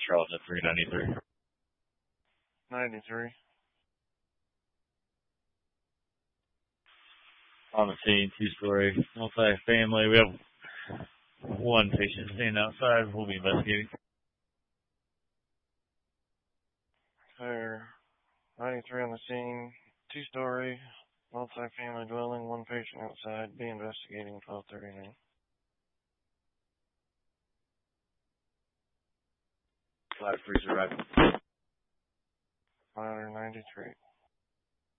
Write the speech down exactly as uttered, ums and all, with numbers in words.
Charlotte at three ninety-three. ninety-three. On the scene, two-story, multi-family. We have one patient staying outside. We'll be investigating. There. ninety-three on the scene. Two-story, multi-family dwelling, one patient outside. Be investigating twelve thirty-nine. Flat freezer right. Ladder ninety-three.